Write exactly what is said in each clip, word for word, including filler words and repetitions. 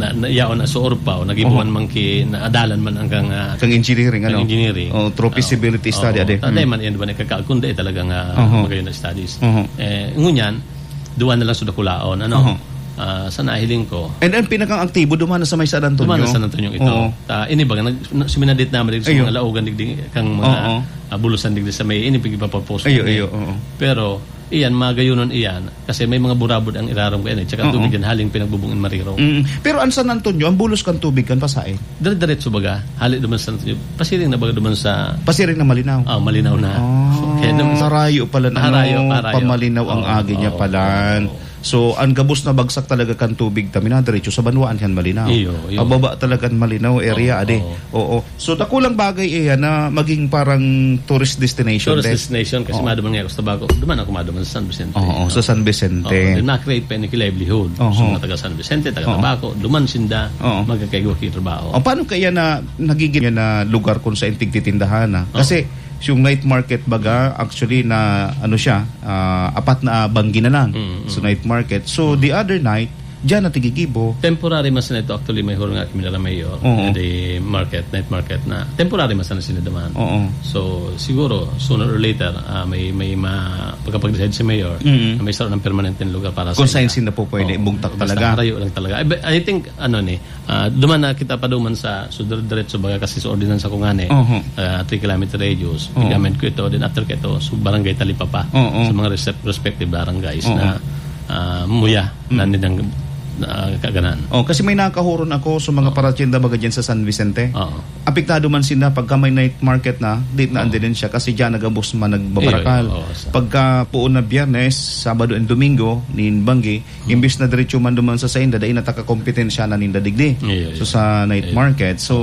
na, na yaon na suor pa o nagibuan man ki na adalan man hanggang uh, kang engineering ano engineering oh through feasibility uh, study oh, ade taday man yan ba nakakal kundi talagang uh, uh-huh. magayon na studies uh-huh. eh ngunyan duwan na lang suda kulaon ano uh-huh. uh, sa nahiling ko and then pinakang aktibo duman na sa may San Antonio duman na sa San Antonio ito uh-huh. ta ini ba nag suminadit naman dito sa mga laugan digding kang mga uh-huh. uh, bulusan digdi sa may ini pigi papapos ayo ayo uh-huh. pero iyan, magayunon iyan. Kasi may mga burabod ang irarom ko yan. Eh. Tsaka uh-huh. tubig yan, haling pinagbubungin mariro. Mm. Pero ang San Antonio, ang bulos kang tubig kan pasain? Dire-diretso baga. Halik duman sa San Antonio. Pasiring na baga duman sa... Pasiring na malinaw? Ah, oh, malinaw na. Oh, kaya naman, harayo pala na harayo, ano, harayo. Pamalinaw ang oh, agi niya oh, pala. Oh, oh. So, ang gabos na bagsak talaga kan tubig tamin na diretso sa Banwaan kan malinaw. Iyo, iyo. Pababa talaga malinaw area, oh, ade. Oo. Oh. Oh. So, dakulang bagay iya na maging parang tourist destination. Tourist destination kasi oh. maduman nga ako sa Tabaco. Duman ako maduman sa San Vicente. Oo, oh, oh, sa San Vicente. Oh, na-create pa ni livelihood. Oh, so, oh. na taga San Vicente, taga Tabaco, oh. duman sinda, oh. magkakaigo kitrabaho. Oh, paano kaya na nagiging na lugar kung sa inting titindahan na? Kasi, oh. yung night market baga actually na ano siya uh, apat na banggi na lang mm-hmm. so night market so mm-hmm. the other night diyan na tigigibo temporary mas na ito actually may hurong nga kimila mayor uh-huh. the market night market na temporary mas na sinadaman uh-huh. so siguro sooner or later uh, may may ma pagkapag-decide si mayor mm-hmm. may sarap ng permanent na lugar para kung sa saan sila po pwede oh, bugtak talaga harayo lang talaga I, I think ano ni uh, duman na kita pa duman sa so diretso baga kasi sa ordinance ko ngani uh-huh. uh, three kilometer radius uh-huh. gamit ko ito din after kito so barangay Talipapa uh-huh. sa mga respective barangays uh-huh. na uh, muya uh-huh. na nidang Uh, kaganan. Oh, kasi may nakahuron ako sa mga oh. paratyenda baga dyan sa San Vicente. Oh. Apektado man sila pagka may night market na, date na oh. andin din siya kasi dyan nagabos man nagbabarakal. Oh, oh, pagka puon na Biyernes, Sabado and Domingo, nin Banggi, oh. imbis na diretso man duman sa Sainda, dahil nataka-kompetensya na ninda digdi. Yeah, yeah. So sa night yeah. market. So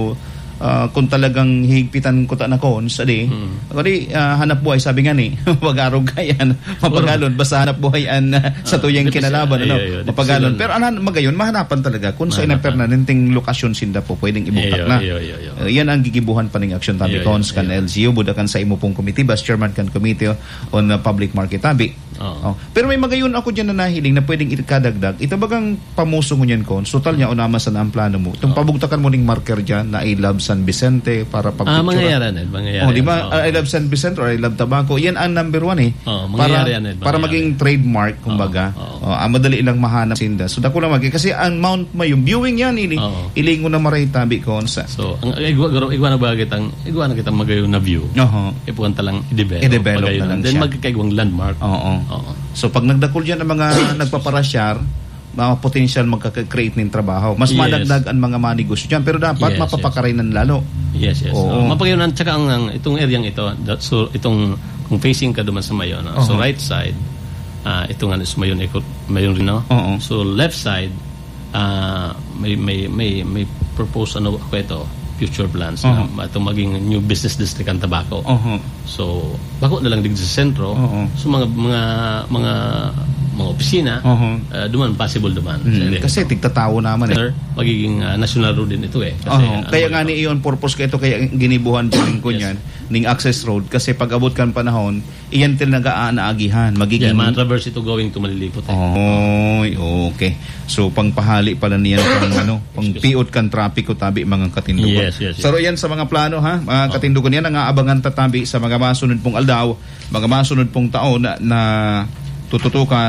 Uh, kung talagang higpitan ko ta na kon sa di hmm. ako di uh, hanap buhay sabi nga ni mapagarog kayan mapagalon basta hanap buhay an uh, sa tuyang uh, kinalaban ano yeah, yeah, mapagalon pero anan magayon mahanapan talaga kung sa ina permanenteng lokasyon sinda po pwedeng ibuktak na yeah, yeah, yeah, yeah. Uh, yan ang gigibuhan pa ning action tabi yeah, cons yeah, kan yeah. L G U budakan sa imo pong committee bas chairman kan committee on uh, public market tabi oh. Oh. Pero may magayon ako diyan na nahiling na pwedeng ikadagdag ito bagang pamuso mo niyan cons total nya unama sa ang plano mo itong oh. pabugtakan mo ning marker diyan na I love San Vicente para pag-picture. Ah, mangyayari yan. Mangyayari oh, di ba? Oh. I love San Vicente or I love Tabaco. Yan ang number one eh. Oh, para, yan, para maging trademark, kumbaga. Oh, oh. Oh, ah, madali lang mahanap sinda. So, dako lang maging. Kasi ang Mount Mayum, viewing yan, ili, oh. ilingo na maray tabi ko. Sa. So, ang igwa, igwa na ba kitang, igwa na kitang magayon na view. Uh-huh. Ipuan talang i-develop. I-develop na lang then, siya. Then, magkakaigwang landmark. Oo. Oh, oh. oh. So, pag nagdakol dyan ang mga nagpaparasyar, mga potential magkaka-create ng trabaho. Mas yes. madagdag ang mga manegosyo dyan. Pero dapat yes, mapapakarinan yes. lalo. Yes, yes. Oh. Uh, mapagayunan. Tsaka ang, ang, itong areang ito, that, so itong, kung facing ka duman sa mayon, uh, uh-huh. so right side, uh, ito nga sa mayon, mayon rin, no? Uh-huh. So left side, uh, may, may, may, may propose, ano ako ito, future plans uh-huh. na itong maging new business district ang Tabaco. Uh-huh. So, bako na lang din sa sentro. Uh-huh. So, mga, mga, mga, mga opisina, uh-huh. uh, duman, possible duman. Mm, kasi tigtatawo naman eh. Magiging uh, national road din ito eh. Kasi, uh-huh. ano, kaya nga ni iyon purpose ka ito, kaya ginibuhan din ko yes. yan, ning access road, kasi pag abot kan panahon, iyan til nag-aanaagihan. Magiging... Yeah, ma-traverse ito going to Malilipot. Eh. Oh, okay. So, pangpahali pala niyan pang ano, pang-piot kan traffic ko tabi mga katindugan. Yes, yes, yes. Saro yan sa mga plano ha, mga oh. katindugan yan, ang aabangan tatabi sa mga masunod pong aldaw, mga masunod pong taon na, na tututukan